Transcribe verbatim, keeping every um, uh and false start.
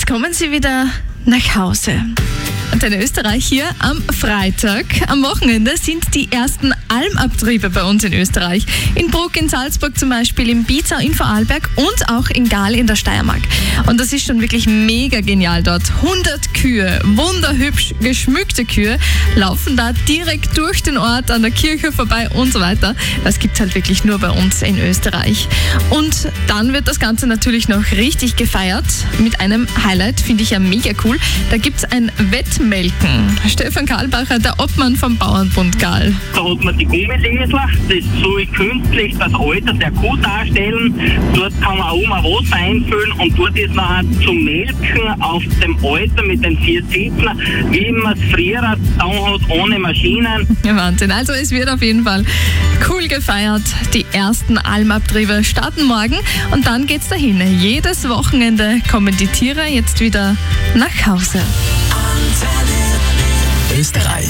kommen sie wieder nach Hause. Und in Österreich hier am Freitag, am Wochenende, sind die ersten Almabtriebe bei uns in Österreich. In Bruck, in Salzburg zum Beispiel, in Bizau, in Vorarlberg und auch in Gaal in der Steiermark. Und das ist schon wirklich mega genial dort. hundert Kühe, wunderhübsch geschmückte Kühe, laufen da direkt durch den Ort an der Kirche vorbei und so weiter. Das gibt es halt wirklich nur bei uns in Österreich. Und dann wird das Ganze natürlich noch richtig gefeiert mit einem Highlight, finde ich ja mega cool. Da gibt es ein Wettmelken. Stefan Karlbacher, der Obmann vom Bauernbund Gaal. Da hat man die Gummilesler, das soll künstlich das Alter der Kuh darstellen. Dort kann man auch mal Wasser einfüllen und dort ist nachher zum Melken auf dem Alter mit den vier Sitzen, wie man es früher getan hat, ohne Maschinen. Ja, Wahnsinn. Also es wird auf jeden Fall cool gefeiert. Die ersten Almabtriebe starten morgen und dann geht's dahin. Jedes Wochenende kommen die Tiere jetzt wieder nach Hause. Österreich.